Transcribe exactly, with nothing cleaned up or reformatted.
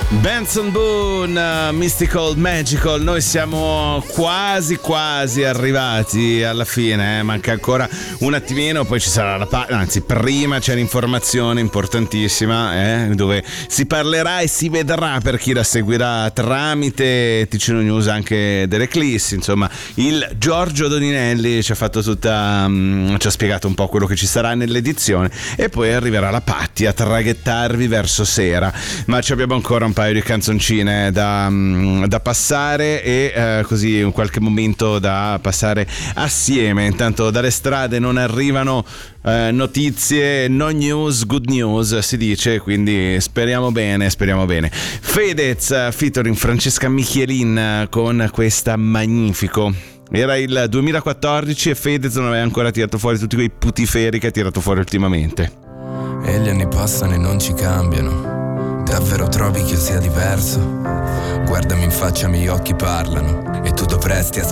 Benson Boone, Mystical Magical. Noi siamo quasi quasi arrivati alla fine, eh? Manca ancora un attimino, poi ci sarà la pa- anzi prima c'è l'informazione importantissima, eh? Dove si parlerà e si vedrà, per chi la seguirà tramite Ticino News, anche dell'Eclissi. Insomma, il Giorgio Doninelli ci ha fatto tutta um, ci ha spiegato un po' quello che ci sarà nell'edizione, e poi arriverà la Patti a traghettarvi verso sera. Ma ci abbiamo ancora un paio di canzoncine da, da passare e eh, così un qualche momento da passare assieme. Intanto dalle strade non arrivano eh, notizie, no news, good news si dice, quindi speriamo bene, speriamo bene. Fedez featuring Francesca Michelin con questa Magnifico. Era il duemilaquattordici e Fedez non aveva ancora tirato fuori tutti quei putiferi che ha tirato fuori ultimamente. E gli anni passano e non ci cambiano. Davvero trovi che io sia diverso? Guardami in faccia, i miei occhi parlano e tu dovresti ascoltare.